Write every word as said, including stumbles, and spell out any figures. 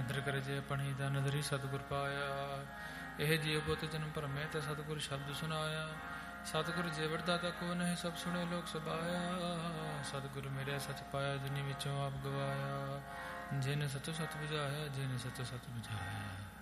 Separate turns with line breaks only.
ਨਦਰ ਕਰੇ ਜੇ ਆਪਣੀ ਦਾ ਨਦਰੀ ਸਤਿਗੁਰ ਪਾਇਆ। ਇਹ ਜੀਵ ਬੁੱਤ ਜਨਮ ਭਰਮੇ ਤੇ ਸਤਿਗੁਰ ਸ਼ਬਦ ਸੁਨਾਇਆ। ਸਤਿਗੁਰ ਜੀਵੜ ਦਾਤਾ ਕੋ ਨਹੀਂ ਸਭ ਸੁਣੇ ਲੋਕ ਸਬਾਇਆ। ਸਤਿਗੁਰ ਮੇਰੇ ਸਚ ਪਾਇਆ ਦੁਨੀ ਵਿੱਚੋਂ ਆਪ ਗਵਾਇਆ। ਜਿਨ ਸਤੋ ਸਤ ਬੁਝਾਇਆ ਜਿਨ ਸਤੋ ਸਤ ਬੁਝਾਇਆ।